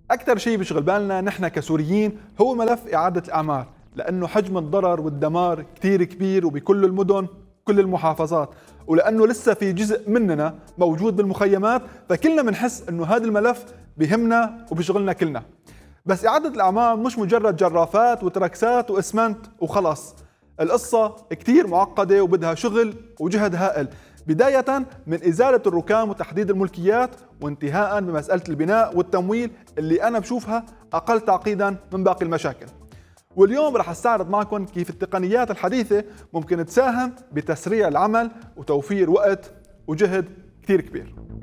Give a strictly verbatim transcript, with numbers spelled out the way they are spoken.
أكثر شيء بيشغل بالنا نحن كسوريين هو ملف إعادة الأعمار، لأنه حجم الضرر والدمار كتير كبير وبكل المدن كل المحافظات، ولأنه لسه في جزء مننا موجود بالمخيمات، فكلنا بنحس أنه هذا الملف بهمنا وبيشغلنا كلنا. بس إعادة الأعمار مش مجرد جرافات وتركسات وإسمنت وخلاص، القصة كتير معقدة وبدها شغل وجهد هائل، بداية من إزالة الركام وتحديد الملكيات، وانتهاء بمسألة البناء والتمويل اللي أنا بشوفها أقل تعقيدا من باقي المشاكل. واليوم رح استعرض معكم كيف التقنيات الحديثة ممكن تساهم بتسريع العمل وتوفير وقت وجهد كتير كبير.